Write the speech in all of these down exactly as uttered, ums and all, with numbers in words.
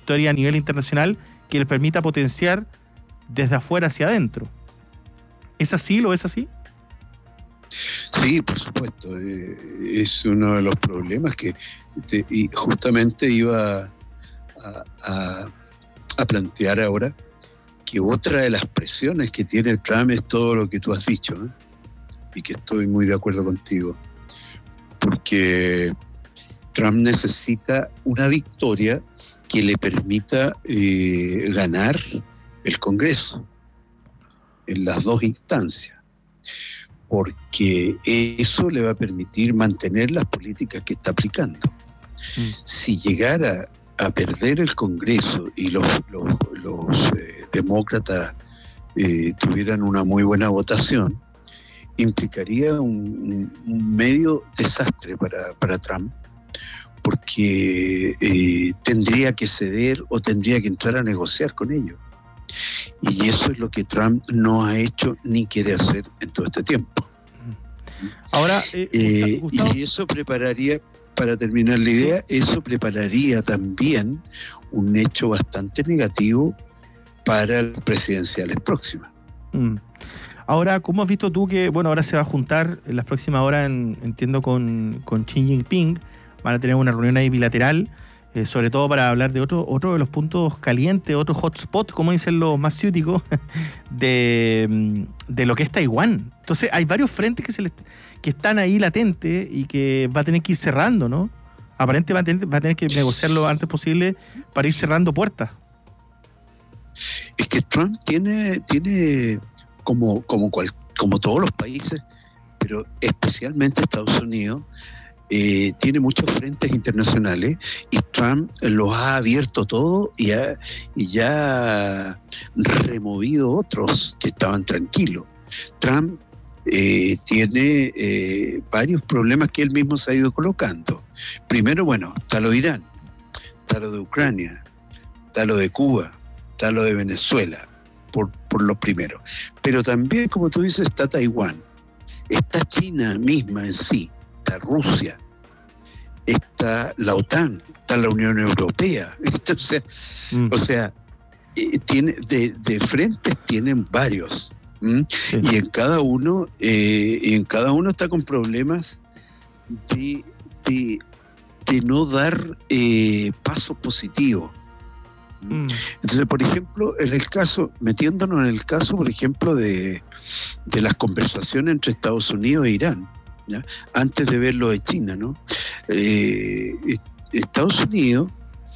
trayectoria a nivel internacional que les permita potenciar desde afuera hacia adentro. ¿Es así? ¿Lo es así? Sí, por supuesto. Eh, es uno de los problemas que te, y justamente iba a, a, a plantear ahora, que otra de las presiones que tiene Trump es todo lo que tú has dicho, ¿no? Y que estoy muy de acuerdo contigo, porque Trump necesita una victoria que le permita eh, ganar el Congreso en las dos instancias, porque eso le va a permitir mantener las políticas que está aplicando. Mm. Si llegara a perder el Congreso y los, los, los eh, demócratas eh, tuvieran una muy buena votación, implicaría un, un medio desastre para, para Trump, porque eh, tendría que ceder o tendría que entrar a negociar con ellos. Y eso es lo que Trump no ha hecho ni quiere hacer en todo este tiempo. Ahora, eh, eh, Gustavo, y eso prepararía, para terminar la idea, sí. eso prepararía también un hecho bastante negativo para las presidenciales próximas. Mm. Ahora, ¿cómo has visto tú que, bueno, ahora se va a juntar en las próximas horas, en, entiendo, con, con Xi Jinping? Van a tener una reunión ahí bilateral, eh, sobre todo para hablar de otro, otro de los puntos calientes, otro hotspot, como dicen los más ciúticos, de, de lo que es Taiwán. Entonces, hay varios frentes que, se les, que están ahí latentes y que va a tener que ir cerrando, ¿no? Aparentemente va a tener, va a tener que negociar lo antes posible para ir cerrando puertas. Es que Trump tiene... tiene... Como, como, cual, como todos los países, pero especialmente Estados Unidos, eh, tiene muchos frentes internacionales y Trump los ha abierto todo y, ha, y ya ha removido otros que estaban tranquilos. Trump eh, tiene eh, varios problemas que él mismo se ha ido colocando. Primero, bueno, está lo de Irán, está lo de Ucrania, está lo de Cuba, está lo de Venezuela. Por, por los primeros. Pero también, como tú dices, está Taiwán, está China misma en sí, está Rusia, está la OTAN, está la Unión Europea. Entonces, mm. o sea, eh, tiene, de, de frentes tienen varios. Sí. Y en cada uno, eh, y en cada uno está con problemas de, de, de no dar eh, pasos positivos. Entonces, por ejemplo, en el caso, metiéndonos en el caso, por ejemplo, de, de las conversaciones entre Estados Unidos e Irán, ¿ya? Antes de ver lo de China, ¿no? Eh, Estados Unidos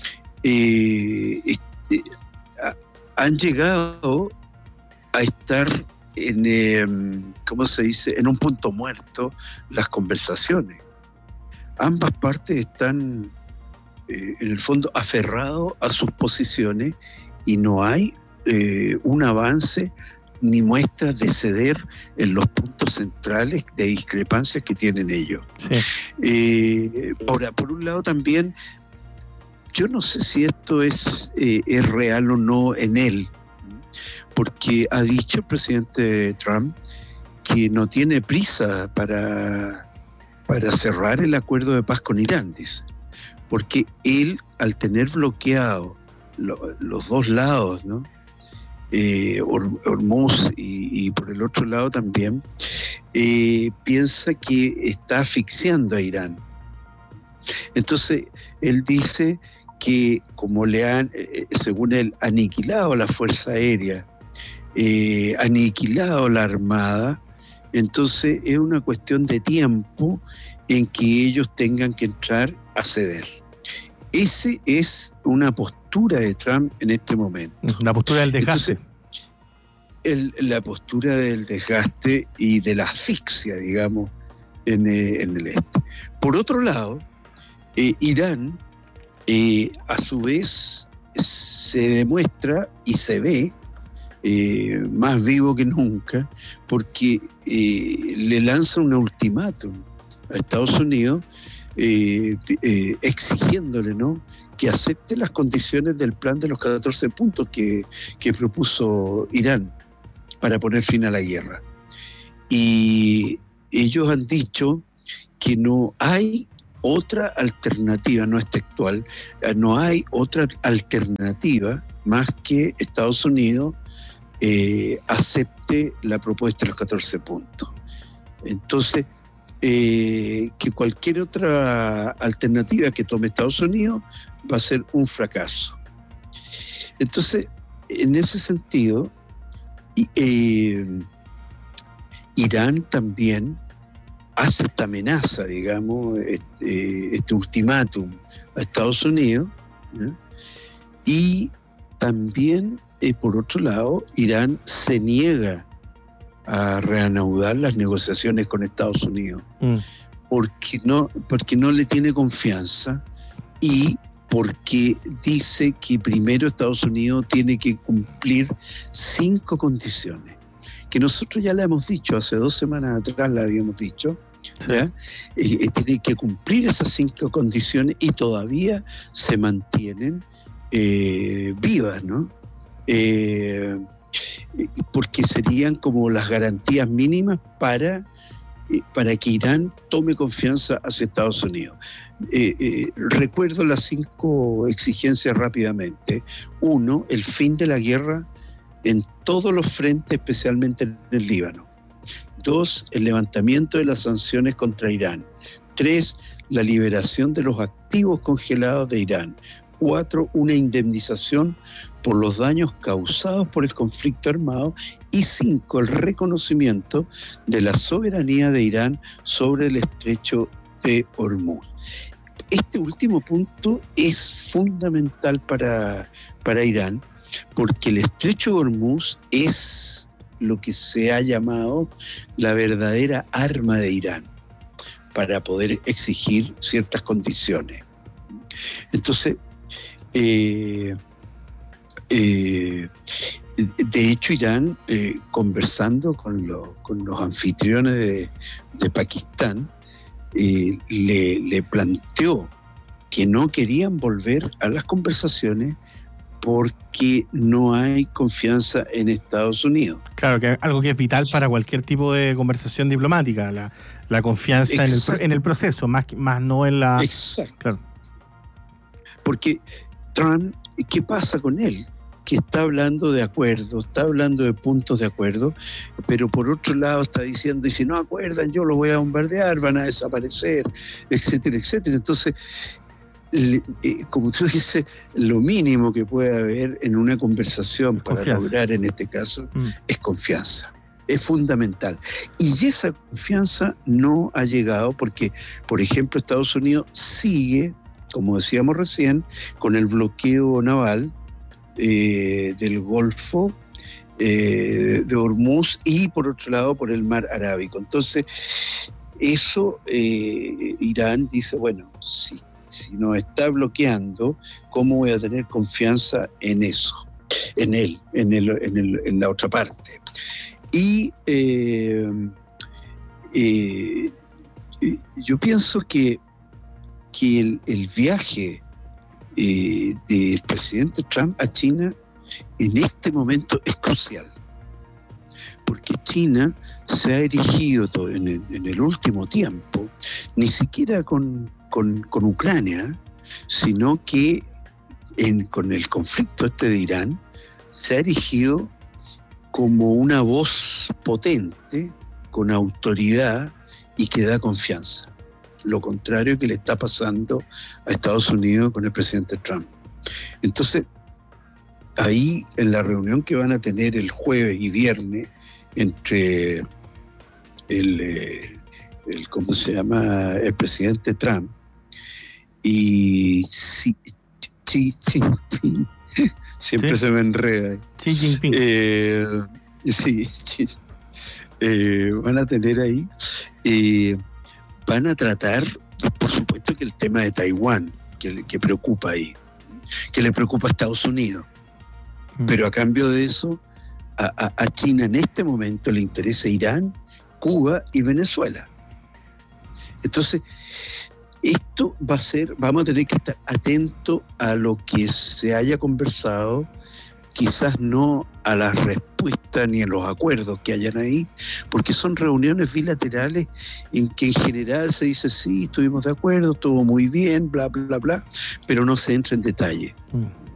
eh, eh, han llegado a estar en, eh, ¿cómo se dice?, en un punto muerto las conversaciones. Ambas partes están Eh, en el fondo aferrado a sus posiciones y no hay eh, un avance ni muestras de ceder en los puntos centrales de discrepancias que tienen ellos. Sí. Eh, ahora, por un lado también, yo no sé si esto es, eh, es real o no en él, porque ha dicho el presidente Trump que no tiene prisa para, para cerrar el acuerdo de paz con Irán, dice. Porque él, al tener bloqueado lo, los dos lados, ¿no? Eh, Hormuz y, y por el otro lado también, eh, piensa que está asfixiando a Irán. Entonces, él dice que como le han, eh, según él, aniquilado la Fuerza Aérea, eh, aniquilado la Armada, entonces es una cuestión de tiempo en que ellos tengan que entrar a ceder. Esa es una postura de Trump en este momento. La postura del desgaste. Entonces, el, la postura del desgaste y de la asfixia, digamos, en, eh, en el este. Por otro lado, eh, Irán, eh, a su vez, se demuestra y se ve eh, más vivo que nunca, porque eh, le lanza un ultimátum a Estados Unidos, eh, eh, exigiéndole, ¿no?, que acepte las condiciones del plan de los catorce puntos que, que propuso Irán para poner fin a la guerra. Y ellos han dicho que no hay otra alternativa, no es textual, no hay otra alternativa más que Estados Unidos eh, acepte la propuesta de los catorce puntos. Entonces, eh, que cualquier otra alternativa que tome Estados Unidos va a ser un fracaso. Entonces, en ese sentido, eh, Irán también hace esta amenaza, digamos, este, este ultimátum a Estados Unidos, ¿eh? Y también, eh, por otro lado, Irán se niega a reanudar las negociaciones con Estados Unidos, mm. porque no, porque no le tiene confianza y porque dice que primero Estados Unidos tiene que cumplir cinco condiciones, que nosotros ya la hemos dicho, hace dos semanas atrás la habíamos dicho, ¿ya? Eh, eh, tiene que cumplir esas cinco condiciones y todavía se mantienen eh, vivas, ¿no? Eh, porque serían como las garantías mínimas para, eh, para que Irán tome confianza hacia Estados Unidos. Eh, eh, recuerdo las cinco exigencias rápidamente. Uno, el fin de la guerra en todos los frentes, especialmente en el Líbano. Dos, el levantamiento de las sanciones contra Irán. Tres, la liberación de los activos congelados de Irán. Cuatro, una indemnización por los daños causados por el conflicto armado. Y cinco, el reconocimiento de la soberanía de Irán sobre el estrecho de Hormuz. Este último punto es fundamental para, para Irán, porque el estrecho de Hormuz es lo que se ha llamado la verdadera arma de Irán para poder exigir ciertas condiciones. Entonces, eh, eh, de hecho, Irán, eh, conversando con, lo, con los anfitriones de, de Pakistán, eh, le, le planteó que no querían volver a las conversaciones porque no hay confianza en Estados Unidos. Claro, que algo que es vital para cualquier tipo de conversación diplomática, la, la confianza en el, en el proceso, más, más no en la... Exacto. Claro. Porque Trump, ¿qué pasa con él? Que está hablando de acuerdos, está hablando de puntos de acuerdo, pero por otro lado está diciendo, y si no acuerdan, yo los voy a bombardear, van a desaparecer, etcétera, etcétera. Entonces, le, eh, como tú dices, lo mínimo que puede haber en una conversación para confianza. Lograr en este caso mm. es confianza. Es fundamental. Y esa confianza no ha llegado porque, por ejemplo, Estados Unidos sigue, como decíamos recién, con el bloqueo naval eh, del Golfo eh, de Hormuz y, por otro lado, por el Mar Arábico. Entonces, eso eh, Irán dice, bueno, si, si nos está bloqueando, ¿cómo voy a tener confianza en eso? En él, en, el, en, el, en la otra parte. Y eh, eh, yo pienso que, que el, el viaje eh, del presidente Trump a China en este momento es crucial, porque China se ha erigido todo en, el, en el último tiempo, ni siquiera con, con, con Ucrania, sino que en, con el conflicto este de Irán, se ha erigido como una voz potente, con autoridad y que da confianza. Lo contrario que le está pasando a Estados Unidos con el presidente Trump. Entonces, ahí en la reunión que van a tener el jueves y viernes entre el, el ¿cómo se llama? El presidente Trump y Xi Jinping. Siempre ¿Sí? Se me enreda. Xi Jinping. Eh, sí, sí. Eh, van a tener ahí, eh, van a tratar, por supuesto, que el tema de Taiwán, que, que preocupa ahí, que le preocupa a Estados Unidos. Mm. Pero a cambio de eso, a, a, a China en este momento le interesa Irán, Cuba y Venezuela. Entonces, esto va a ser, vamos a tener que estar atentos a lo que se haya conversado, quizás no a las respuestas ni a los acuerdos que hayan ahí, porque son reuniones bilaterales en que en general se dice, sí, estuvimos de acuerdo, estuvo muy bien, bla, bla, bla, pero no se entra en detalle. Mm.